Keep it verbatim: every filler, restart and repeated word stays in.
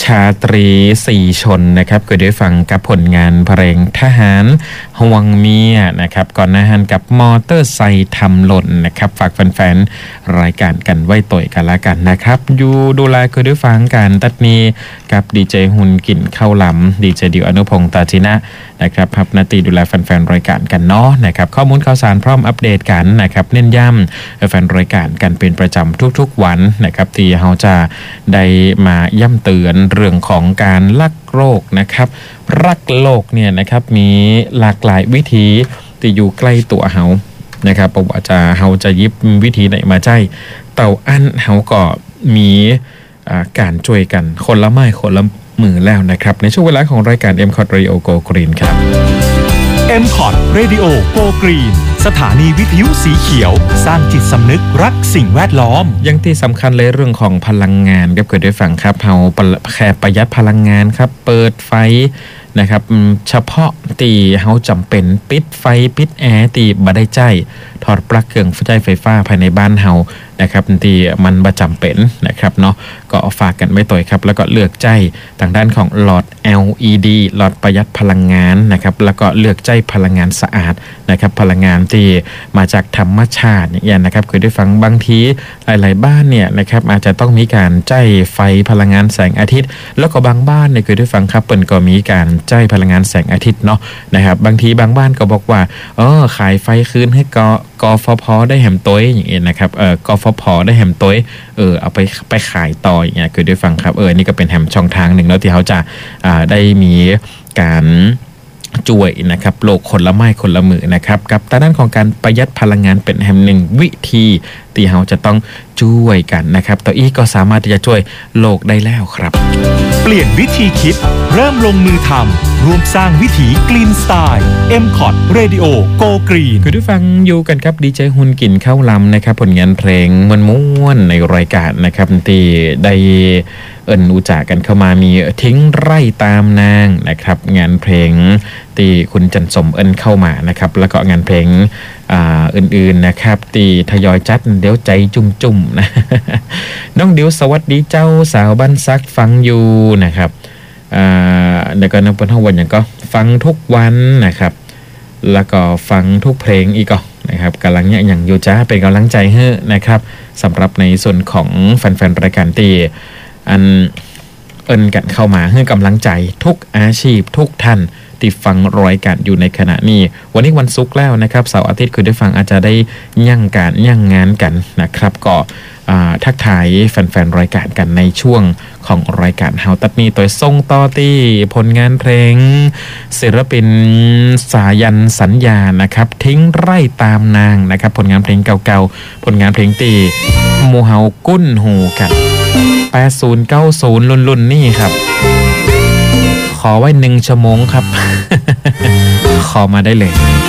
าตรีสี่ชนนะครับก็ได้ฟังกับผลงานเพลงทหารห่วงเมียนะครับก่อนหน้านั้นกับมอเตอร์ไซค์ทำหล่นนะครับฝากแฟนๆรายการกันไว้ต่อยกันละกันนะครับอยู่ดูแลก็ได้ฟังการตัดนี้กับดีเจหุนกินข้าวหลำดีเจดิวอนุพงษ์ตาจินะนะครับพับนาตีดูแลแฟนๆรายการกันเนาะนะครับข้อมูลข่าวสารพร้อมอัปเดตกันนะครับเน้นย้ำแฟนรายการกันเป็นประจำทุกๆวันนะครับที่เราจะได้มาย้ำเตือนเรื่องของการลักโรคนะครับรักโลกเนี่ยนะครับมีหลากหลายวิธีที่อยู่ใกล้ตัวเฮานะครับบอกว่าจะเฮาจะยิบวิธีไหนมาใจเต่าอั้นเฮาก็มีการช่วยกันคนละไม้คนละมือแล้วนะครับในช่วงเวลาของรายการ เอ็ม คอท Radio Go Green ครับเอ็ม คอท Radio Go Green สถานีวิทยุสีเขียวสร้างจิตสำนึกรักสิ่งแวดล้อมยังที่สำคัญเลยเรื่องของพลังงานครับเกิดได้ฟังครับเฮาแค่ประหยัดพลังงานครับเปิดไฟนะครับเฉพาะตีเฮาจำเป็นปิดไฟปิดแอร์ตีบ่ได้ใจถอดปลั๊กเครื่องใช้ไฟฟ้าภายในบ้านเฮานะครับตีมันบ่จำเป็นนะครับเนาะก็เอาฝากกันไว้ต่อยครับแล้วก็เลือกใจทางด้านของหลอด แอล อี ดี หลอดประหยัดพลังงานนะครับแล้วก็เลือกใจพลังงานสะอาดนะครับพลังงานที่มาจากธรรมชาติอย่างเงี้ยนะครับเคยได้ฟังบางทีหลายๆบ้านเนี่ยนะครับอาจจะต้องมีการใจไฟพลังงานแสงอาทิตย์แล้วก็บางบ้านเนี่ยเคยได้ฟังครับเปิ้นก็มีการใจพลังงานแสงอาทิตย์เนาะนะครับบางทีบางบ้านก็บอกว่าเออขายไฟคืนให้กกฟผได้แหมต้อยอย่างเงี้ยนะครับเออกฟผได้แหมต้อยเออเอาไปไปขายต่ออย่างเงี้ยเคยได้ฟังครับเออนี่ก็เป็นแหมช่องทางหนึ่งแล้วที่เขาจะอ่าได้มีการช่วยนะครับโลกคนละไม้คนละมือนะครับกับด้านของการประหยัดพลังงานเป็นแห่งหนึ่งวิธีที่เราจะต้องช่วยกันนะครับตัวอีก็สามารถที่จะช่วยโลกได้แล้วครับเปลี่ยนวิธีคิดเริ่มลงมือทำร่วมสร้างวิถีกรีนสไตล์ เอ็ม คอท Radio Go Green คุณผู้ฟังอยู่กันครับดีเจหุนกินข้าวลำนะครับผลงานเพลงม้วนๆในรายการนะครับที่ได้เอิญอุจากันเข้ามามีทิ้งไร่ตามนางนะครับงานเพลงที่คุณจันสมเอิญเข้ามานะครับแล้วก็งานเพลงอ่าอื่นๆนะครับที่ทยอยจัดเดี๋ยวใจจุ่มๆนะน้องดิวสวัสดีเจ้าสาวบ้านซักฟังอยู่นะครับอ่าเดี๋ยวก็นับเป็นทั้งวันอย่างก็ฟังทุกวันนะครับแล้วก็ฟังทุกเพลงอีกก็นะครับกำลังเนี่ยอย่างอยู่จ้าเป็นกำลังใจให้นะครับสำหรับในส่วนของแฟนๆรายการที่อันเอินกันเข้ามาให้กำลังใจทุกอาชีพทุกท่านที่ฟังรายการอยู่ในขณะนี้วันนี้วันศุกร์แล้วนะครับเสาร์อาทิตย์คือได้ฟังอาจจะได้ย่างการย่างงานกันนะครับก็ทักทายแฟนๆรายการกันในช่วงของรายการเฮาตัดนี้ตัวส่งต่อที่ผลงานเพลงศิลปินสายันสัญญานะครับทิ้งไร่ตามนางนะครับผลงานเพลงเก่าๆผลงานเพลงตีหมู่เฮากุ้นหูกันแปดสิบ เก้าสิบรุ่นๆนี่ครับขอไว้หนึ่งชั่วโมงครับ ขอมาได้เลย